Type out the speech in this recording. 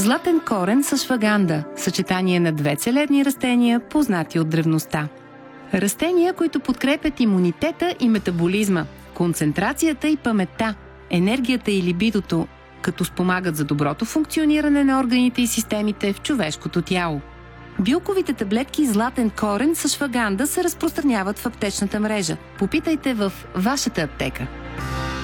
Златен корен с ашваганда – съчетание на две целебни растения, познати от древността. Растения, които подкрепят имунитета и метаболизма, концентрацията и паметта, енергията и либидото, като спомагат за доброто функциониране на органите и системите в човешкото тяло. Билковите таблетки златен корен с ашваганда се разпространяват в аптечната мрежа. Попитайте в вашата аптека.